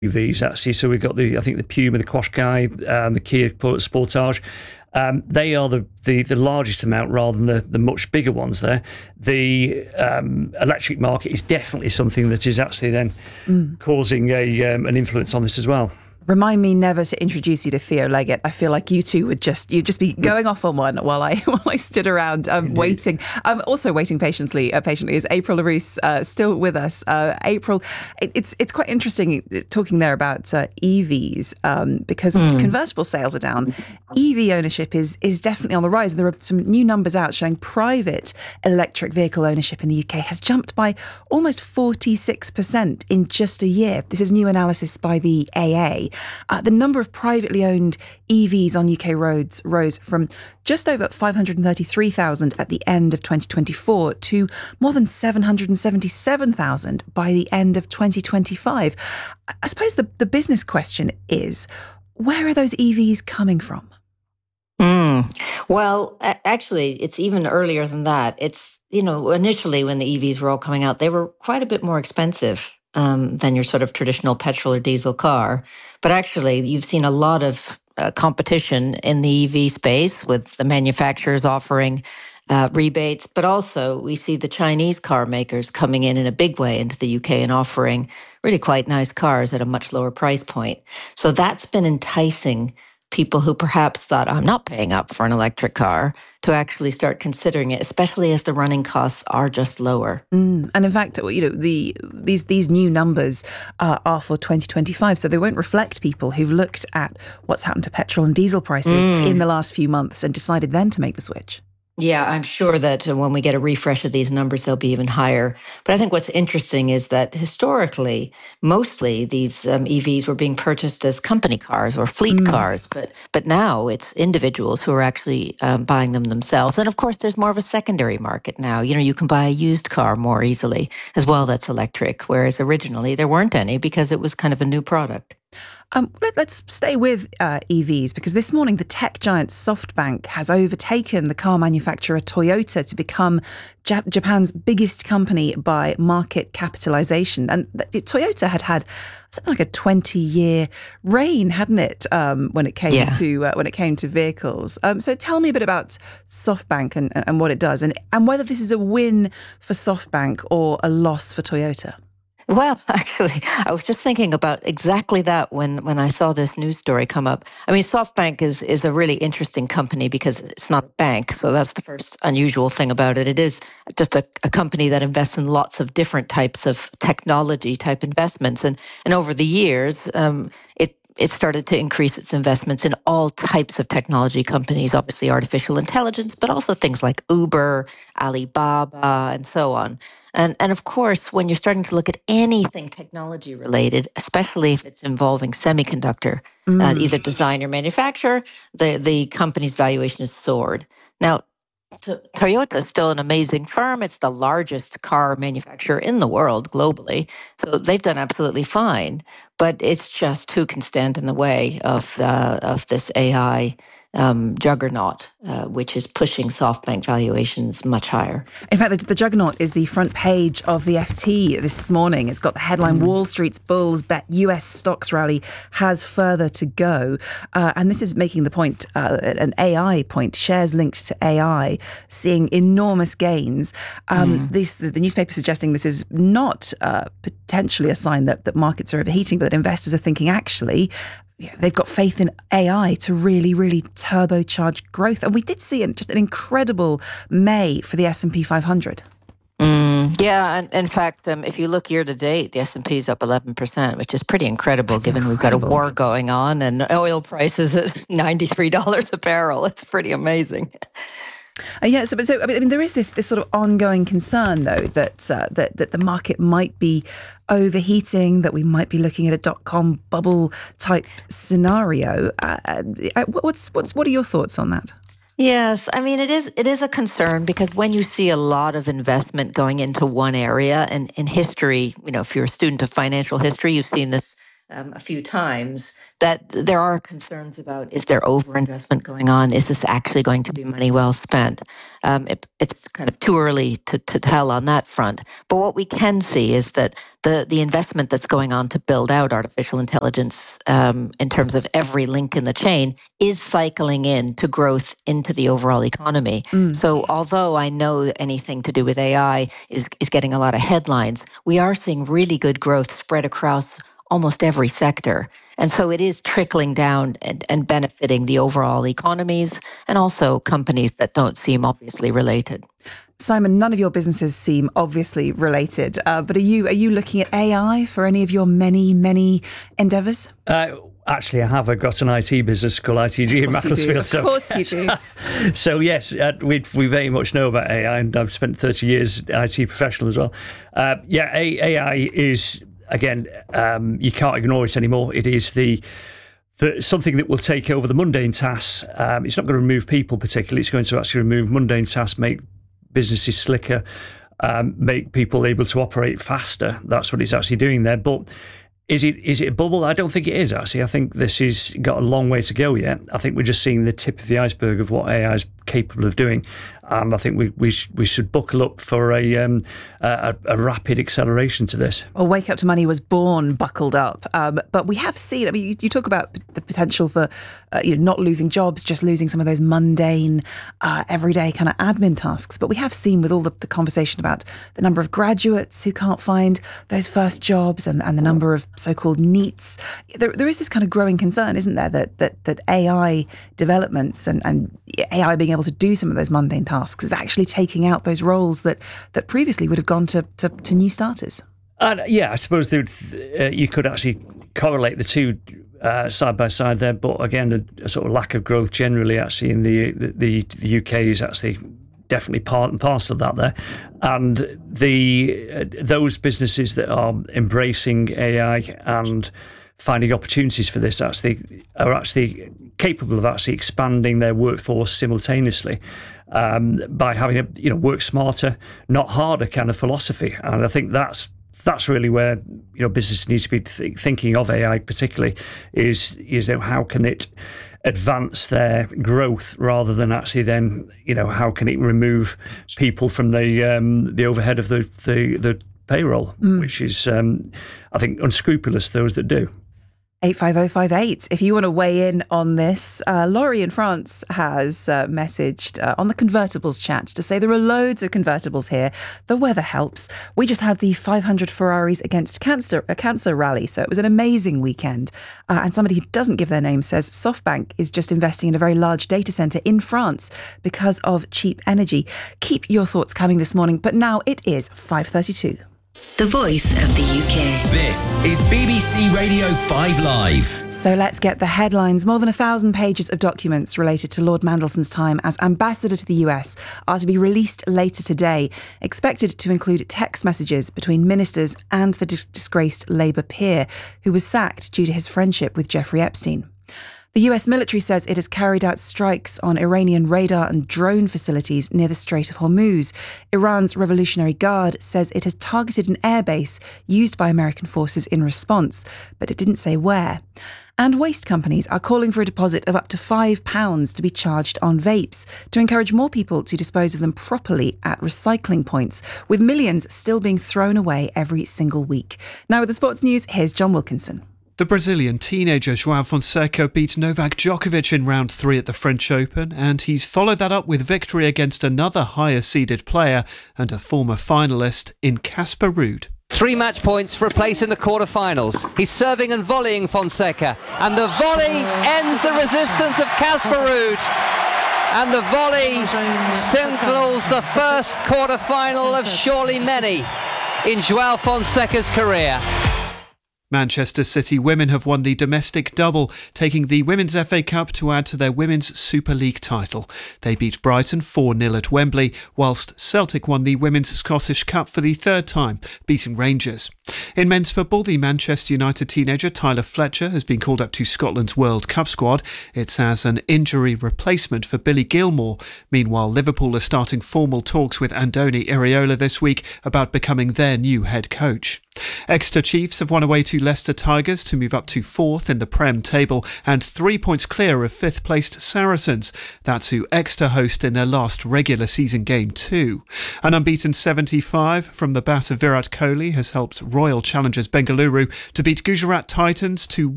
SUVs actually. So we've got I think the Puma, the Qashqai, the Kia Sportage. They are the largest amount rather than the much bigger ones there. The electric market is definitely something that is actually then causing an influence on this as well. Remind me never to introduce you to Theo Leggett. I feel like you two you'd just be going off on one while I stood around waiting. Also waiting patiently is April Larousse still with us. April, it's quite interesting talking there about EVs because convertible sales are down. EV ownership is definitely on the rise. There are some new numbers out showing private electric vehicle ownership in the UK has jumped by almost 46% in just a year. This is new analysis by the AA. The number of privately owned EVs on UK roads rose from just over 533,000 at the end of 2024 to more than 777,000 by the end of 2025. I suppose the business question is, where are those EVs coming from? Well, actually, it's even earlier than that. It's, initially when the EVs were all coming out, they were quite a bit more expensive than your sort of traditional petrol or diesel car. But actually, you've seen a lot of competition in the EV space with the manufacturers offering rebates, but also we see the Chinese car makers coming in a big way into the UK and offering really quite nice cars at a much lower price point. So that's been enticing people who perhaps thought, I'm not paying up for an electric car, to actually start considering it, especially as the running costs are just lower. And in fact, these new numbers are for 2025, so they won't reflect people who've looked at what's happened to petrol and diesel prices in the last few months and decided then to make the switch. Yeah, I'm sure that when we get a refresh of these numbers, they'll be even higher. But I think what's interesting is that historically, mostly these EVs were being purchased as company cars or fleet cars. But now it's individuals who are actually buying them themselves. And of course, there's more of a secondary market now. You can buy a used car more easily as well that's electric, whereas originally there weren't any because it was kind of a new product. Let's stay with EVs, because this morning the tech giant SoftBank has overtaken the car manufacturer Toyota to become Japan's biggest company by market capitalization. And Toyota had something like a 20-year reign, hadn't it, when it came to vehicles. So tell me a bit about SoftBank and what it does, and whether this is a win for SoftBank or a loss for Toyota. Well, actually, I was just thinking about exactly that when I saw this news story come up. I mean, SoftBank is a really interesting company because it's not a bank. So that's the first unusual thing about it. It is just a company that invests in lots of different types of technology type investments. And over the years, it started to increase its investments in all types of technology companies, obviously artificial intelligence, but also things like Uber, Alibaba, and so on. And of course, when you're starting to look at anything technology related, especially if it's involving semiconductor, either design or manufacture, the company's valuation has soared. Now, Toyota is still an amazing firm. It's the largest car manufacturer in the world globally. So they've done absolutely fine. But it's just who can stand in the way of this AI juggernaut, which is pushing SoftBank valuations much higher. In fact, the juggernaut is the front page of the FT this morning. It's got the headline, Wall Street's bulls bet US stocks rally has further to go. And this is making the point, an AI point, shares linked to AI, seeing enormous gains. The newspaper suggesting this is not potentially a sign that markets are overheating, but that investors are thinking, actually, they've got faith in AI to really, really turbocharge growth. And we did see just an incredible May for the S&P 500. Yeah, and in fact, if you look year to date, the S&P is up 11%, which is pretty incredible. We've got a war going on and oil prices at $93 a barrel. It's pretty amazing. So I mean, there is this sort of ongoing concern, though, that the market might be overheating, that we might be looking at a dot-com bubble type scenario. What are your thoughts on that? Yes, I mean, it is a concern because when you see a lot of investment going into one area, and in history, if you're a student of financial history, you've seen this a few times, that there are concerns about, is there overinvestment going on? Is this actually going to be money well spent? It's kind of too early to tell on that front. But what we can see is that the investment that's going on to build out artificial intelligence in terms of every link in the chain is cycling in to growth into the overall economy. So although I know anything to do with AI is getting a lot of headlines, we are seeing really good growth spread across almost every sector. And so it is trickling down and benefiting the overall economies and also companies that don't seem obviously related. Simon, none of your businesses seem obviously related, but are you looking at AI for any of your many endeavours? Actually, I have. I've got an IT business called ITG in Macclesfield. Of course you do. So yes, we very much know about AI, and I've spent 30 years IT professional as well. AI is, again, you can't ignore it anymore. It is the something that will take over the mundane tasks. It's not going to remove people particularly. It's going to actually remove mundane tasks, make businesses slicker, make people able to operate faster. That's what it's actually doing there. But is it a bubble? I don't think it is, actually. I think this has got a long way to go yet. I think we're just seeing the tip of the iceberg of what AI is capable of doing. And I think we should buckle up for a rapid acceleration to this. Well, Wake Up to Money was born buckled up. But we have seen, I mean, you talk about the potential for not losing jobs, just losing some of those mundane, everyday kind of admin tasks. But we have seen with all the conversation about the number of graduates who can't find those first jobs and the number of so-called NEETs, there is this kind of growing concern, isn't there, that AI developments and AI being able to do some of those mundane tasks is actually taking out those roles that previously would have gone to new starters. I suppose you could actually correlate the two side by side there, but again, a sort of lack of growth generally actually in the UK is actually definitely part and parcel of that there. And those businesses that are embracing AI and finding opportunities for this are actually capable of actually expanding their workforce simultaneously by having a work smarter, not harder kind of philosophy. And I think that's really where business needs to be thinking of AI particularly is how can it advance their growth rather than actually then how can it remove people from the overhead of the payroll, which is I think unscrupulous those that do. 85058. If you want to weigh in on this, Laurie in France has messaged on the convertibles chat to say there are loads of convertibles here. The weather helps. We just had the 500 Ferraris against cancer rally, so it was an amazing weekend. And somebody who doesn't give their name says SoftBank is just investing in a very large data centre in France because of cheap energy. Keep your thoughts coming this morning, but now it is 5:32. The voice of the UK. This is BBC Radio 5 Live. So let's get the headlines. More than 1,000 pages of documents related to Lord Mandelson's time as ambassador to the US are to be released later today, expected to include text messages between ministers and the disgraced Labour peer who was sacked due to his friendship with Jeffrey Epstein. The US military says it has carried out strikes on Iranian radar and drone facilities near the Strait of Hormuz. Iran's Revolutionary Guard says it has targeted an airbase used by American forces in response, but it didn't say where. And waste companies are calling for a deposit of up to £5 to be charged on vapes to encourage more people to dispose of them properly at recycling points, with millions still being thrown away every single week. Now with the sports news, here's John Wilkinson. The Brazilian teenager João Fonseca beat Novak Djokovic in round 3 at the French Open, and he's followed that up with victory against another higher-seeded player and a former finalist in Casper Ruud. 3 match points for a place in the quarter-finals. He's serving and volleying Fonseca, and the volley ends the resistance of Casper Ruud. And the volley signals the first quarter-final of surely many in João Fonseca's career. Manchester City women have won the domestic double, taking the Women's FA Cup to add to their Women's Super League title. They beat Brighton 4-0 at Wembley, whilst Celtic won the Women's Scottish Cup for the third time, beating Rangers. In men's football, the Manchester United teenager Tyler Fletcher has been called up to Scotland's World Cup squad. It's as an injury replacement for Billy Gilmore. Meanwhile, Liverpool are starting formal talks with Andoni Iraola this week about becoming their new head coach. Exeter Chiefs have won away to Leicester Tigers to move up to 4th in the Prem table and 3 points clear of 5th placed Saracens. That's who Exeter host in their last regular season game too. An unbeaten 75 from the bat of Virat Kohli has helped Royal Challengers Bengaluru to beat Gujarat Titans to